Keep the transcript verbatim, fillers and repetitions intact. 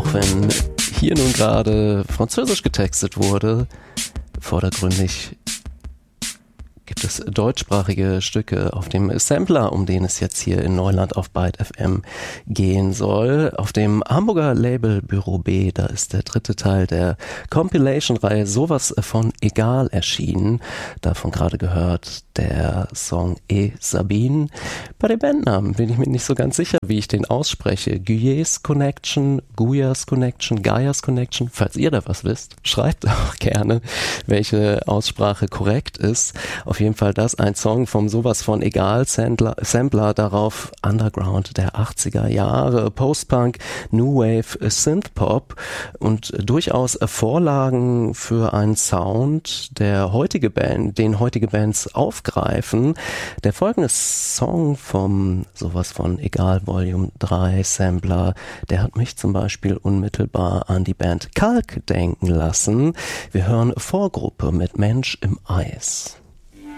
Auch wenn hier nun gerade Französisch getextet wurde, vordergründig gibt es deutschsprachige Stücke auf dem Sampler, um den es jetzt hier in Neuland auf Byte F M gehen soll. Auf dem Hamburger Label Büro B, da ist der dritte Teil der Compilation-Reihe Sowas von Egal erschienen. Davon gerade gehört der Song E Sabine. Bei den Bandnamen bin ich mir nicht so ganz sicher, wie ich den ausspreche. Guyes Connection, Guyas Connection, Gaias Connection. Falls ihr da was wisst, schreibt auch gerne, welche Aussprache korrekt ist. Auf jeden Fall das ein Song vom Sowas von Egal Sampler, Sampler darauf Underground der achtziger Jahre, Post-Punk, New Wave, Synthpop und durchaus Vorlagen für einen Sound, der heutige Band, den heutige Bands aufgreifen. Der folgende Song vom Sowas von Egal Volume drei Sampler, der hat mich zum Beispiel unmittelbar an die Band Kalk denken lassen. Wir hören Vorgruppe mit Mensch im Eis.